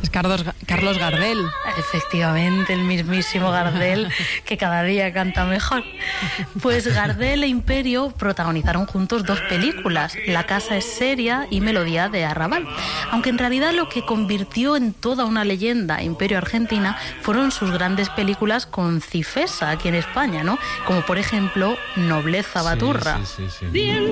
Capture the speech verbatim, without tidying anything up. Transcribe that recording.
Es Carlos, Carlos Gardel. Efectivamente, el mismísimo Gardel, que cada día canta mejor. Pues Gardel e Imperio protagonizaron juntos dos películas, La casa es seria y Melodía de Arrabal. Aunque en realidad lo que convirtió en toda una leyenda Imperio Argentina fueron sus grandes películas con Cifesa aquí en España, ¿no? Como por ejemplo Nobleza Baturra. Sí, sí, sí, sí.